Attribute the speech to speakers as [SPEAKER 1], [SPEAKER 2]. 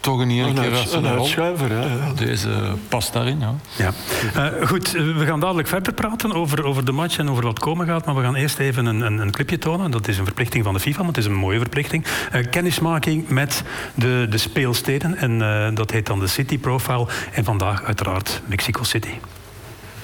[SPEAKER 1] toch een keer
[SPEAKER 2] een uitschuiver. Ja.
[SPEAKER 1] Deze past daarin, ja.
[SPEAKER 3] Ja. Goed, we gaan dadelijk verder praten over de match en over wat komen gaat. Maar we gaan eerst even een clipje tonen. Dat is een verplichting van de FIFA, want het is een mooie verplichting. Kennismaking met de speelsteden. En dat heet dan de City Profile. En vandaag uiteraard Mexico City.